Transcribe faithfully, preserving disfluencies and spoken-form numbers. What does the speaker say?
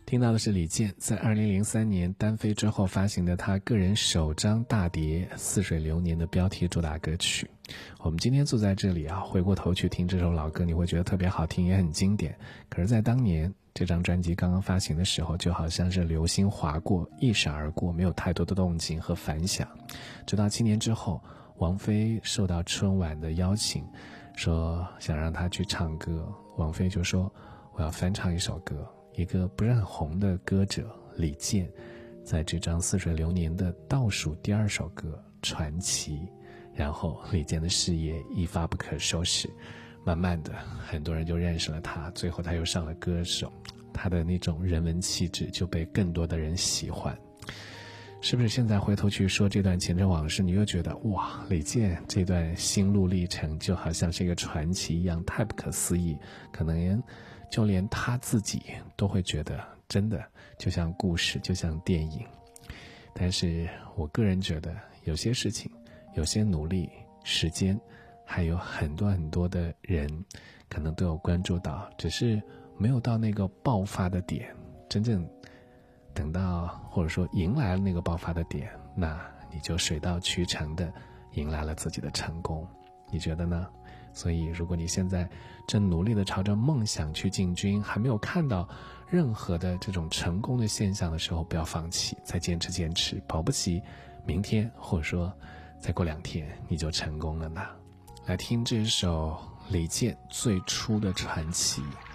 听到的是李健在二零零三年单飞之后发行的他个人首张大碟《似水流年》的标题主打歌曲。我们今天坐在这里啊，回过头去听这首老歌，你会觉得特别好听，也很经典。可是在当年这张专辑刚刚发行的时候，就好像是流星划过，一闪而过，没有太多的动静和反响。直到七年之后，王菲受到春晚的邀请，说想让她去唱歌，王菲就说我要翻唱一首歌。一个不是很红的歌者李健，在这张《似水流年》的倒数第二首歌《传奇》，然后李健的事业一发不可收拾，慢慢的很多人就认识了他，最后他又上了歌手，他的那种人文气质就被更多的人喜欢。是不是现在回头去说这段前尘往事，你又觉得哇，李健这段心路历程就好像是一个传奇一样，太不可思议，可能就连他自己都会觉得真的就像故事，就像电影。但是我个人觉得有些事情，有些努力，时间还有很多很多的人可能都有关注到，只是没有到那个爆发的点，真正等到或者说迎来了那个爆发的点，那你就水到渠成的迎来了自己的成功，你觉得呢？所以如果你现在正努力的朝着梦想去进军，还没有看到任何的这种成功的现象的时候，不要放弃，再坚持坚持，保不齐明天或者说再过两天你就成功了呢。来听这首李健最初的传奇。